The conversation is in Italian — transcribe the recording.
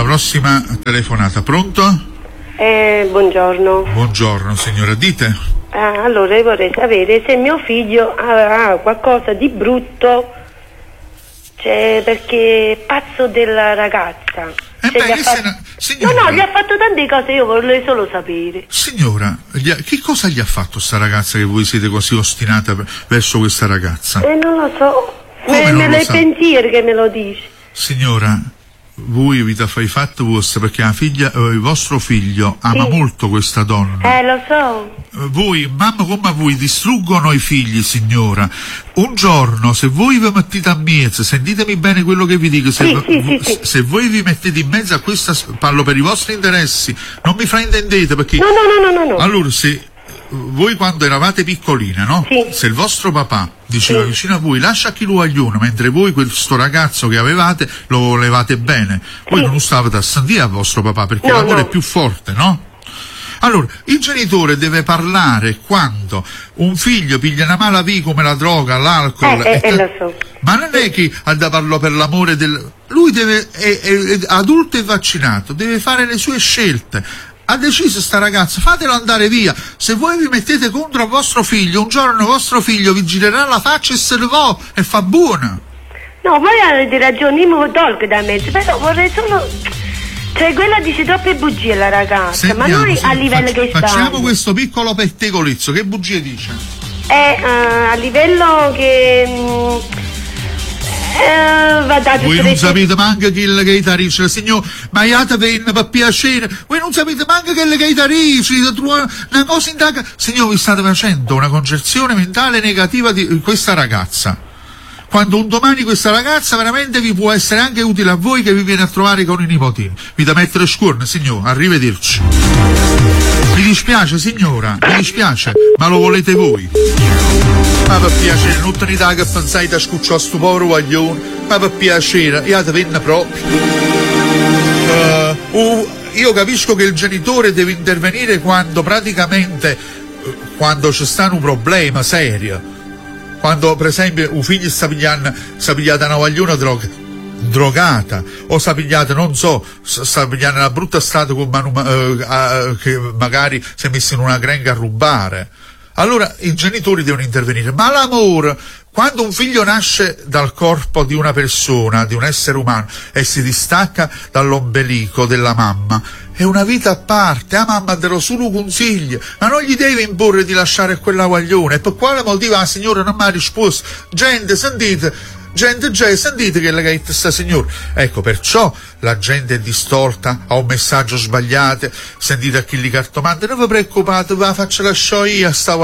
prossima telefonata. Pronto? Buongiorno. Buongiorno signora, dite. Allora io vorrei sapere se mio figlio ha qualcosa di brutto, cioè, perché è pazzo della ragazza. Signora, No, gli ha fatto tante cose, io vorrei solo sapere. Signora, che cosa gli ha fatto sta ragazza che voi siete così ostinata verso questa ragazza? Non lo so. Come non lo me sa? pensieri che me lo dici. Signora, voi avete fatto i fatti vostri perché la figlia, il vostro figlio ama molto questa donna. Lo so. Voi, mamma come voi, distruggono i figli, signora. Un giorno, se voi vi mettete a mezzo, sentitemi bene quello che vi dico, se voi vi mettete in mezzo a questa, parlo per i vostri interessi, non mi fraintendete perché... No. Allora, se voi quando eravate piccoline, no? Sì. Se il vostro papà diceva vicino a voi lascia chi lo aiuta, mentre voi questo ragazzo che avevate lo volevate bene, voi non stavate a sentire al vostro papà perché l'amore è più forte, no? Allora, il genitore deve parlare quando un figlio piglia una mala via come la droga, l'alcol, lo so. ma non è che ha da parlo per l'amore del... Lui è adulto e vaccinato, deve fare le sue scelte. Ha deciso sta ragazza, fatelo andare via. Se voi vi mettete contro il vostro figlio, un giorno il vostro figlio vi girerà la faccia e se ne va e fa buona. No, voi avete ragione, io mi tolgo da mezzo, però vorrei solo... Cioè, quella dice troppe bugie la ragazza. Sentiamo, ma noi a livello che stiamo... Facciamo questo piccolo pettegolezzo, che bugie dice? A livello che... voi non sapete manco che il gaitarice, signor, ma iate venna per piacere, voi non sapete manco che il gaitarice, una cosa in signor, vi state facendo una concezione mentale negativa di questa ragazza. Quando un domani questa ragazza veramente vi può essere anche utile a voi che vi viene a trovare con i nipotini. Vi da mettere scuorne, signor, arrivederci. Mi dispiace, signora, mi dispiace, ma lo volete voi? Ma per piacere, non tenete che pensate da scucciare a sto povero guaglione, ma per piacere, io te venna proprio. Io capisco che il genitore deve intervenire quando praticamente, quando c'è sta un problema serio. Quando per esempio un figlio sta pigliando una guagliona drogata, o sta pigliando, non so, sta pigliando una brutta strada con che magari si è messo in una grenga a rubare. Allora i genitori devono intervenire. Ma l'amore, quando un figlio nasce dal corpo di una persona, di un essere umano, e si distacca dall'ombelico della mamma, è una vita a parte. La mamma te lo solo consiglia, ma non gli deve imporre di lasciare quella guaglione. E per quale motivo la signora non mi ha risposto? Gente, sentite che la gaita sta signora. Ecco, perciò la gente è distorta, ha un messaggio sbagliato, sentite a chi li cartomante, non vi preoccupate, va, faccio la io a sta